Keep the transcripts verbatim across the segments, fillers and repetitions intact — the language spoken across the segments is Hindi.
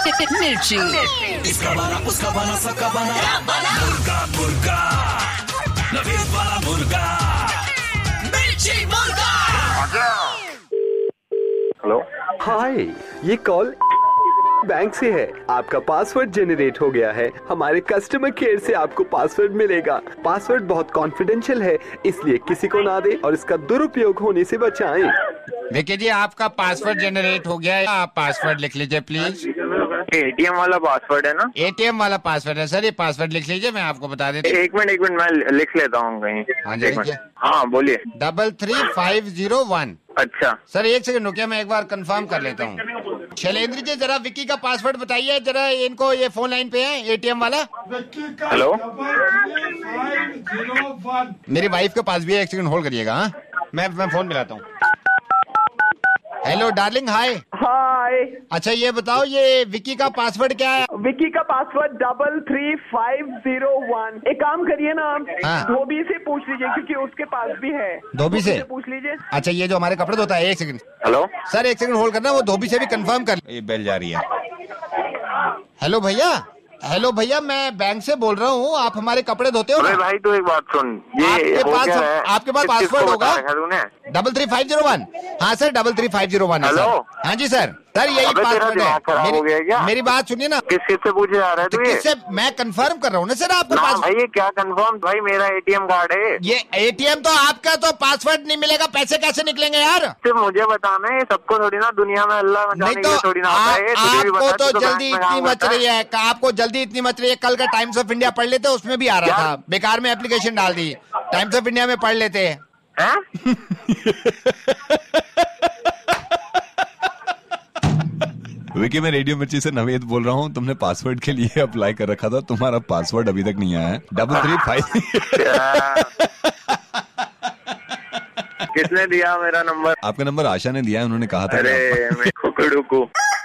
मिर्ची। इसका बना उसका बना सबका बना मुर्गा मुर्गा नवीन वाला मुर्गा मिर्ची मुर्गा। हेलो, हाय, ये कॉल बैंक से है। आपका पासवर्ड जनरेट हो गया है। हमारे कस्टमर केयर से आपको पासवर्ड मिलेगा। पासवर्ड बहुत कॉन्फिडेंशियल है, इसलिए किसी को ना दे और इसका दुरुपयोग होने से बचाएं। देखिए जी, आपका पासवर्ड जनरेट हो गया है। आप पासवर्ड लिख लीजिए प्लीज। एटीएम वाला पासवर्ड है ना? एटीएम वाला पासवर्ड है सर, ये पासवर्ड लिख लीजिए, मैं आपको बता देता हूँ। एक मिनट एक मिनट मैं लिख लेता हूँ कहीं। हाँ जी, एक मिनट। हाँ बोलिए। Double three five zero one. अच्छा सर एक सेकंड रुकिए, मैं एक बार कंफर्म कर लेता हूँ। शैलेंद्र जी जरा विक्की का पासवर्ड बताइए जरा, इनको ये फोन लाइन पे है एटीएम वाला। हेलो, मेरी वाइफ के पास भी है, एक सेकंड होल्ड करिएगा। हाँ मैं मैं फोन मिलाता हूँ। हेलो डार्लिंग, हाय। हाय। अच्छा ये बताओ, ये विक्की का पासवर्ड क्या है? विक्की का password double three five zero one. एक काम करिए ना, हाँ। धोबी से पूछ लीजिए क्योंकि उसके पास भी है। धोबी से पूछ लीजिए। अच्छा ये जो हमारे कपड़े धोता है, एक सेकंड। हेलो सर एक सेकंड होल्ड करना, वो धोबी से भी कंफर्म कर। ये बेल जा रही है। हेलो भैया, हेलो भैया, मैं बैंक से बोल रहा हूँ, आप हमारे कपड़े धोते हो? अरे भाई तो एक बात सुन, ये आपके हो पास क्या है? आपके पास किस- किसको पासवर्ड होगा बता रखा तूने? Double three five zero one. हाँ sir, double three five zero one है हेलो? सर। हाँ जी सर, सर यही अबे तेरा पासवर्ड दिमाग खराब हो गया है है। क्या? मेरी, मेरी बात सुनिए ना। किस किस से पूछे जा रहा है तो तू ये? किससे? मैं कंफर्म कर रहा हूँ ना सर आपका ना पास। भाई ये क्या कंफर्म? भाई मेरा एटीएम कार्ड है ये एटीएम तो आपका, तो पासवर्ड नहीं मिलेगा, पैसे कैसे निकलेंगे यार? सिर्फ मुझे बताना है, सबको थोड़ी ना दुनिया में अल्लाह नहीं जाने तो के थोड़ी ना आ, होता है। तुझे भी आपको बता, तो तू जल्दी बैंक में इतनी काम मच करता है। रही है, आपको जल्दी इतनी मच रही है। कल का टाइम्स ऑफ इंडिया पढ़ लेते, उसमें भी आ रहा था, बेकार में एप्लीकेशन डाल दी। टाइम्स ऑफ इंडिया में पढ़ लेते हैं। विकी, मैं रेडियो मिर्ची से नवेद बोल रहा हूँ। तुमने पासवर्ड के लिए अप्लाई कर रखा था, तुम्हारा पासवर्ड अभी तक नहीं आया है। Double three five. किसने दिया मेरा नंबर? आपका नंबर आशा ने दिया है, उन्होंने कहा था। अरे मैं कुकड़ू को।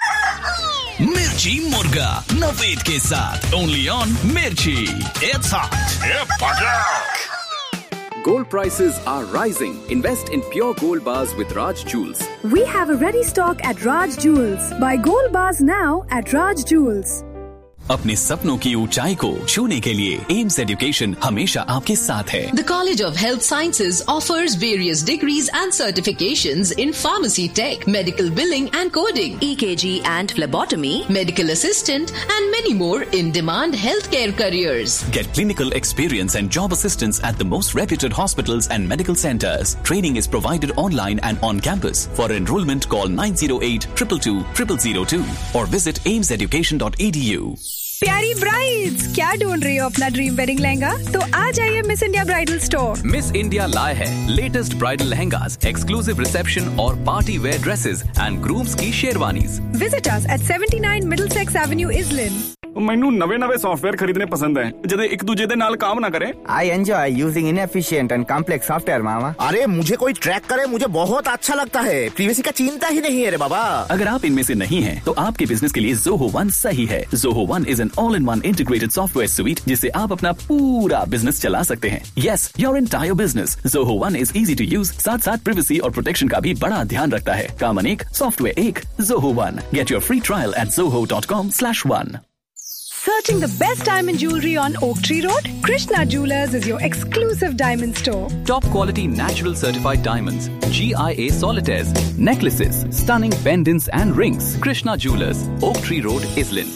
मिर्ची मुर्गा नवेद के साथ ओनली ऑन मिर्ची। It's hot. Gold prices are rising. Invest in pure gold bars with Raj Jewels. We have a ready stock at Raj Jewels. Buy gold bars now at Raj Jewels. अपने सपनों की ऊंचाई को छूने के लिए एम्स एजुकेशन हमेशा आपके साथ है। The College of Health Sciences offers various degrees and certifications in pharmacy tech, medical billing and coding, E K G and phlebotomy, medical assistant and many more in-demand healthcare careers. Get clinical experience and job assistance at the most reputed hospitals and medical centers. Training is provided online and on campus. For enrollment, call nine zero eight, two two two, zero zero two or visit ames education dot e d u. प्यारी ब्राइड्स, क्या ढूंढ रही हो अपना ड्रीम वेडिंग लहंगा? तो आ जाइए miss India bridal store. Miss India लाए है latest bridal lehengas, exclusive reception और party wear dresses and grooms की sherwanis. Visit us at seventy-nine Middlesex Avenue, Islin. ਮੈਨੂੰ ਨਵੇਂ ਨਵੇਂ ਸੌਫਟਵੇਅਰ ਖਰੀਦਣੇ ਪਸੰਦ ਹੈ ਜਦੋਂ ਇੱਕ ਦੂਜੇ ਦੇ ਨਾਲ ਕੰਮ ਨਾ ਕਰੇ। I enjoy using inefficient and complex software, मामा। अरे मुझे कोई ट्रैक करे मुझे बहुत अच्छा लगता है। प्रीवेसी का चिंता ही नहीं है रे बाबा। अगर आप इनमें से नहीं हैं, तो आपके बिजनेस के लिए Zoho One सही है। Zoho One is an all-in-one integrated software suite जिससे आप अपना पूरा बिजनेस चला सकते हैं। Yes, your entire business. Zoho One is easy to use, साथ साथ privacy और प्रोटेक्शन का भी बड़ा ध्यान रखता है। काम अनेक, सॉफ्टवेयर एक। Zoho One. Get your free trial at zoho dot com slash one. Searching the best diamond jewelry on Oak Tree Road? Krishna Jewelers is your exclusive diamond store. Top quality natural certified diamonds, G I A solitaires, necklaces, stunning pendants and rings. Krishna Jewelers, Oak Tree Road, Islin.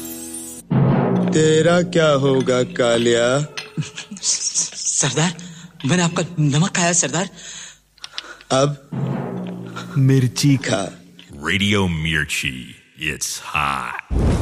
तेरा क्या होगा कालिया? सरदार, मैंने आपका नमक खाया सरदार। अब मिर्ची खा। रेडियो मिर्ची, it's hot.